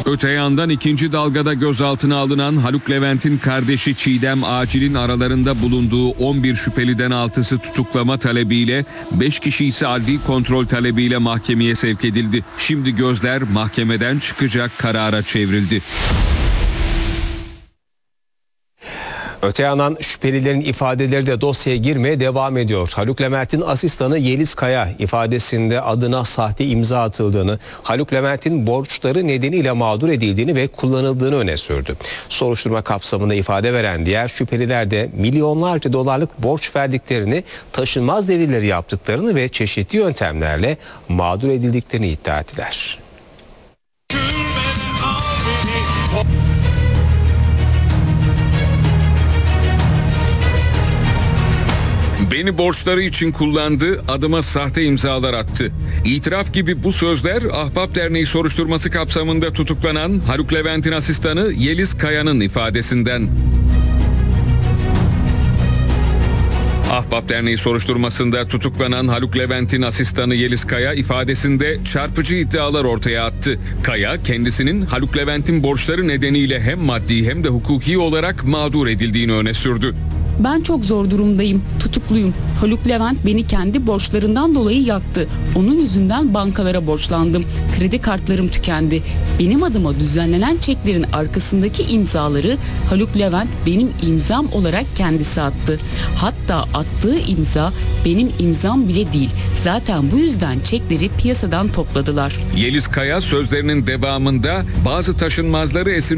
Öte yandan ikinci dalgada gözaltına alınan Haluk Levent'in kardeşi Çiğdem Acil'in aralarında bulunduğu 11 şüpheliden 6'sı tutuklama talebiyle, 5 kişi ise adli kontrol talebiyle mahkemeye sevk edildi. Şimdi gözler mahkemeden çıkacak karara çevrildi. Öte yandan şüphelilerin ifadeleri de dosyaya girmeye devam ediyor. Haluk Levent'in asistanı Yeliz Kaya ifadesinde adına sahte imza atıldığını, Haluk Levent'in borçları nedeniyle mağdur edildiğini ve kullanıldığını öne sürdü. Soruşturma kapsamında ifade veren diğer şüpheliler de milyonlarca dolarlık borç verdiklerini, taşınmaz devirleri yaptıklarını ve çeşitli yöntemlerle mağdur edildiklerini iddia ettiler. Beni borçları için kullandı, adıma sahte imzalar attı. İtiraf gibi bu sözler Ahbap Derneği soruşturması kapsamında tutuklanan Haluk Levent'in asistanı Yeliz Kaya'nın ifadesinden. Ahbap Derneği soruşturmasında tutuklanan Haluk Levent'in asistanı Yeliz Kaya ifadesinde çarpıcı iddialar ortaya attı. Kaya kendisinin Haluk Levent'in borçları nedeniyle hem maddi hem de hukuki olarak mağdur edildiğini öne sürdü. Ben çok zor durumdayım, tutukluyum. Haluk Levent beni kendi borçlarından dolayı yaktı. Onun yüzünden bankalara borçlandım. Kredi kartlarım tükendi. Benim adıma düzenlenen çeklerin arkasındaki imzaları Haluk Levent benim imzam olarak kendisi attı. Hatta attığı imza benim imzam bile değil. Zaten bu yüzden çekleri piyasadan topladılar. Yeliz Kaya sözlerinin devamında bazı taşınmazları